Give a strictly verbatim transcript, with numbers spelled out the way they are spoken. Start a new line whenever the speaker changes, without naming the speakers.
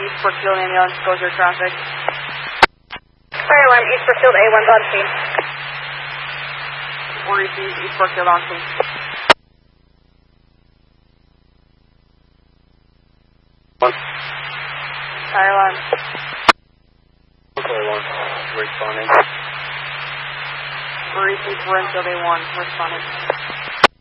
East Brookfield ambulance, goes your traffic.
Fire alarm, East Brookfield, A one's on scene.
four E C, East Brookfield on scene.
One.
Fire alarm.
four one, responding.
four E C, Brookfield, A one, responding.